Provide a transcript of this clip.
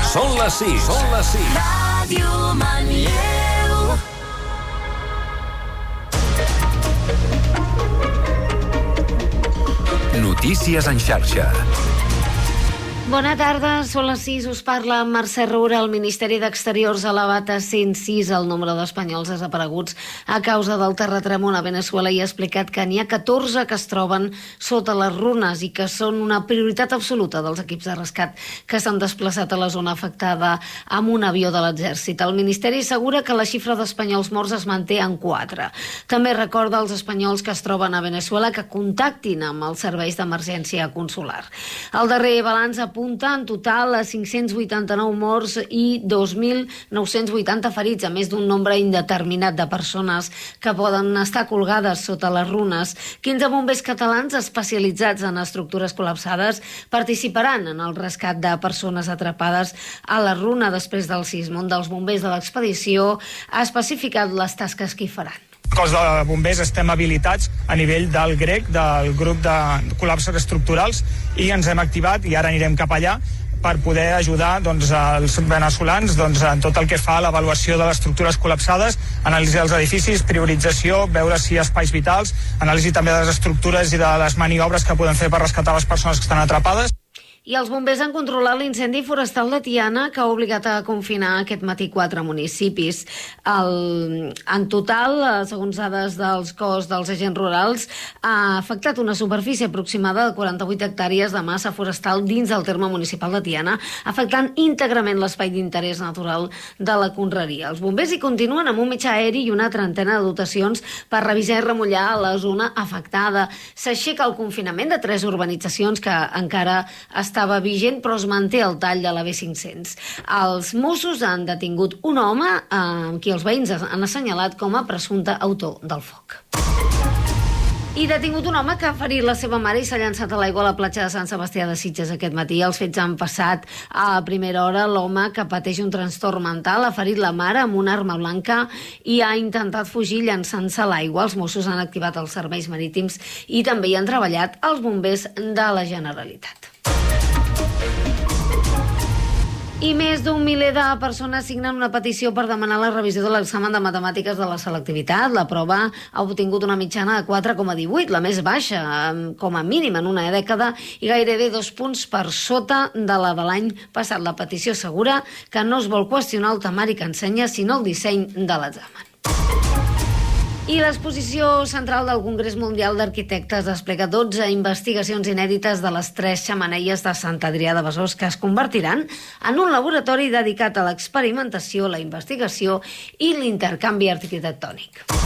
Són les 6. Són les 6. Ràdio Manlleu. Notícies en xarxa. Bona tarda, són les 6, us parla Mercè Roura. El Ministeri d'Exteriors ha elevat a 106 el nombre d'espanyols desapareguts a causa del terratrèmol a Veneçuela i ha explicat que n'hi ha 14 que es troben sota les runes i que són una prioritat absoluta dels equips de rescat que s'han desplaçat a la zona afectada amb un avió de l'exèrcit. El Ministeri assegura que la xifra d'espanyols morts es manté en 4. També recorda als espanyols que es troben a Veneçuela que contactin amb els serveis d'emergència consular. El darrer balanç apunta en total a 589 morts i 2.980 ferits, a més d'un nombre indeterminat de persones que poden estar colgades sota les runes. 15 bombers catalans especialitzats en estructures col·lapsades participaran en el rescat de persones atrapades a la runa després del sisme. Un dels bombers de l'expedició ha especificat les tasques que hi faran. Cos de bombers estem habilitats a nivell del GREC, del grup de col·lapses estructurals, i ens hem activat i ara anirem cap allà per poder ajudar els veneçolans en tot el que fa a l'avaluació de les estructures col·lapsades, anàlisi dels edificis, priorització, veure si hi ha espais vitals, anàlisi també de les estructures i de les maniobres que podem fer per rescatar les persones que estan atrapades. I els bombers han controlat l'incendi forestal de Tiana, que ha obligat a confinar aquest matí 4 municipis. En total, segons dades del cos dels agents rurals, ha afectat una superfície aproximada de 48 hectàrees de massa forestal dins del terme municipal de Tiana, afectant íntegrament l'espai d'interès natural de la conreria. Els bombers hi continuen amb un metge aeri i una trentena de dotacions per revisar i remullar la zona afectada. S'aixeca el confinament de 3 urbanitzacions que encara estava vigent, però es manté el tall de la B500. Els Mossos han detingut un home qui els veïns han assenyalat com a presumpte autor del foc. I detingut un home que ha ferit la seva mare i s'ha llançat a l'aigua a la platja de Sant Sebastià de Sitges aquest matí. Els fets han passat a primera hora. L'home, que pateix un trastorn mental, ha ferit la mare amb una arma blanca i ha intentat fugir llançant-se a l'aigua. Els Mossos han activat els serveis marítims i també hi han treballat els bombers de la Generalitat. I més d'un miler de persones signen una petició per demanar la revisió de l'examen de matemàtiques de la selectivitat. La prova ha obtingut una mitjana de 4,18, la més baixa, com a mínim en una dècada, i gairebé 2 punts per sota de la de l'any passat. La petició assegura que no es vol qüestionar el temari que ensenya, sinó el disseny de l'examen. I l'exposició central del Congrés Mundial d'Arquitectes desplega 12 investigacions inèdites de les 3 xemeneies de Sant Adrià de Besòs que es convertiran en un laboratori dedicat a l'experimentació, la investigació i l'intercanvi arquitectònic.